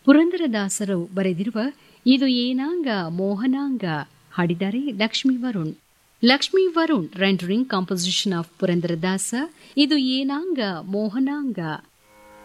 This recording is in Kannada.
ಪುರಂದರದಾಸರು ಬರೆದಿರುವ ಇದು ಏನಾಂಗ ಮೋಹನಾಂಗ ಹಾಡಿದ್ದಾರೆ Lakshmi Varun. Lakshmi Varun rendering composition of Purandaradasa ಇದು ಏನಾಂಗ ಮೋಹನಾಂಗ.